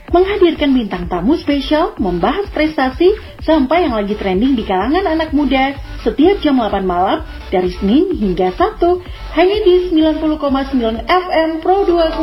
menghadirkan bintang tamu spesial membahas prestasi sampai yang lagi trending di kalangan anak muda setiap jam 8 malam dari Senin hingga Sabtu hanya di 90,9 FM Pro 2